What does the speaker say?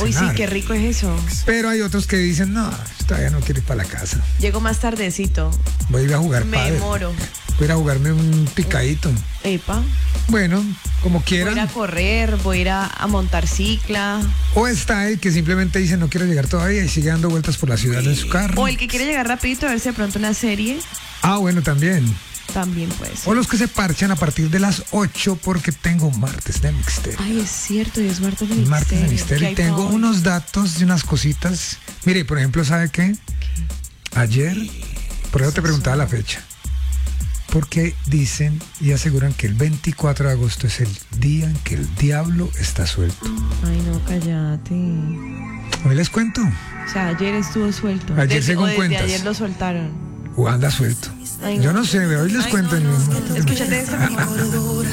Uy, cenar. sí, qué rico es eso. Pero hay otros que dicen, no, todavía no quiero ir para la casa. Llego más tardecito. Voy a ir a jugar Me pádel. demoro. Voy a ir a jugarme un picadito. Epa. Bueno, como Voy a ir a quieran. correr, voy a ir a montar cicla. O está el que simplemente dice, no quiero llegar todavía y sigue dando vueltas por la ciudad en su carro. O el que quiere llegar rapidito a verse de pronto una serie. Ah, bueno, también. También puede O ser. los que se parchan a partir de las 8 porque tengo martes de misterio. Ay, es cierto, y es martes de Martes de misterio. misterio ¿Qué y hay tengo pa' hoy? unos datos de unas cositas. Mire, por ejemplo, ¿sabe qué? Ayer, por eso te preguntaba la fecha. Porque dicen y aseguran que el 24 de agosto es el día en que el diablo está suelto. Ay, no, cállate. Hoy les cuento. O sea, ayer estuvo suelto. Ayer según desde cuentas. ayer lo soltaron. O anda suelto. Ay, Yo no. no sé, hoy les Ay, cuento. no. Escúchate esta.